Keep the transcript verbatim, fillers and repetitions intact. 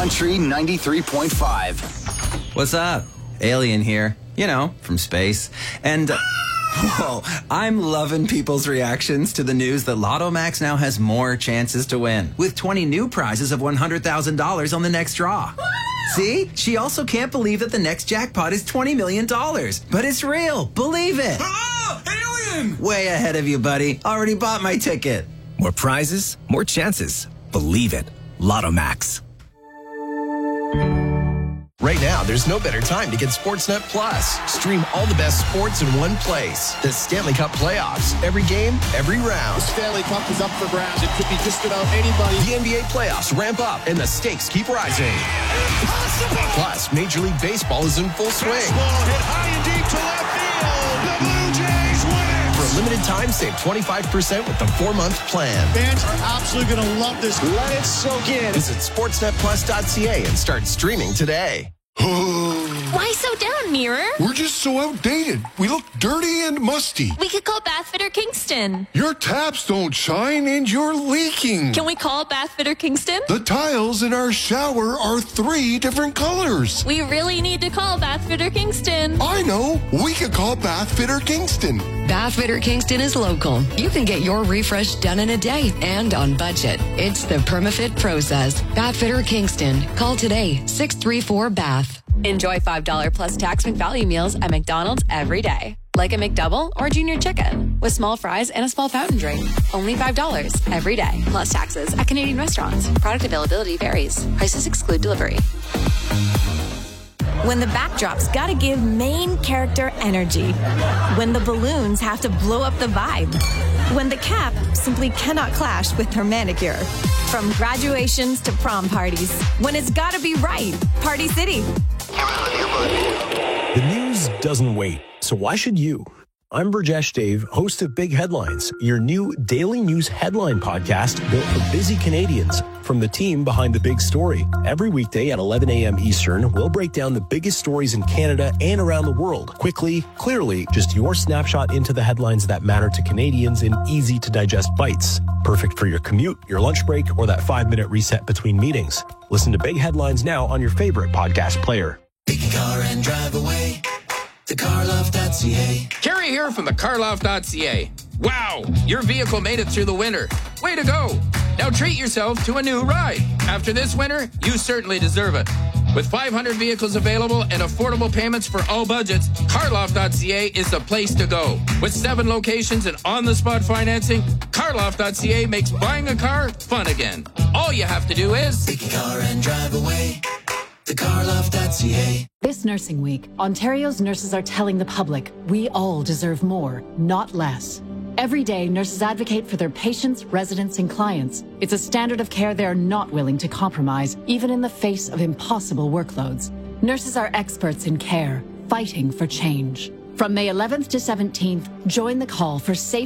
Country ninety-three point five. What's up? Alien here. You know, from space. And, uh, whoa, I'm loving people's reactions to the news that Lotto Max now has more chances to win, with twenty new prizes of one hundred thousand dollars on the next draw. See? She also can't believe that the next jackpot is twenty million dollars. But it's real. Believe it. Ah, alien! Way ahead of you, buddy. Already bought my ticket. More prizes, more chances. Believe it. Lotto Max. Right now, there's no better time to get Sportsnet Plus. Stream all the best sports in one place. The Stanley Cup playoffs. Every game, every round. The Stanley Cup is up for grabs. It could be just about anybody. The N B A playoffs ramp up, and the stakes keep rising. Impossible! Plus, Major League Baseball is in full swing. Baseball hit high and deep to left field. The Blue Jays win it! For a limited time, save twenty-five percent with the four-month plan. Fans are absolutely going to love this. Let it soak in. Visit sportsnet plus dot c a and start streaming today. Why so down, Mirror? We're just so outdated. We look dirty and musty. We could call Bathfitter Kingston. Your taps don't shine and you're leaking. Can we call Bathfitter Kingston? The tiles in our shower are three different colors. We really need to call Bathfitter Kingston. I know. We could call Bathfitter Kingston. Bathfitter Kingston is local. You can get your refresh done in a day and on budget. It's the PermaFit process. Bathfitter Kingston. Call today, six three four B A T H. Enjoy five dollars plus tax McValue meals at McDonald's every day. Like a McDouble or Junior Chicken with small fries and a small fountain drink. Only five dollars every day. Plus taxes at Canadian restaurants. Product availability varies. Prices exclude delivery. When the backdrop's gotta give main character energy. When the balloons have to blow up the vibe. When the cap simply cannot clash with her manicure. From graduations to prom parties. When it's gotta be right. Party City. The news doesn't wait, so why should you? I'm Burjesh Dave, host of Big Headlines, your new daily news headline podcast built for busy Canadians. From the team behind the big story. Every weekday at eleven a.m. Eastern, we'll break down the biggest stories in Canada and around the world. Quickly, clearly, just your snapshot into the headlines that matter to Canadians in easy-to-digest bites. Perfect for your commute, your lunch break, or that five-minute reset between meetings. Listen to Big Headlines now on your favorite podcast player. Pick a car and drive away. The carloft dot c a. Kerry here from the carloft dot c a. Wow, your vehicle made it through the winter. Way to go. Now treat yourself to a new ride. After this winter, you certainly deserve it. With five hundred vehicles available and affordable payments for all budgets, carloft dot c a is the place to go. With seven locations and on-the-spot financing, carloft dot c a makes buying a car fun again. All you have to do is pick a car and drive away. the carloft dot c a. This Nursing Week, Ontario's nurses are telling the public we all deserve more, not less. Every day, nurses advocate for their patients, residents, and clients. It's a standard of care they are not willing to compromise, even in the face of impossible workloads. Nurses are experts in care, fighting for change. From May eleventh to seventeenth, join the call for safe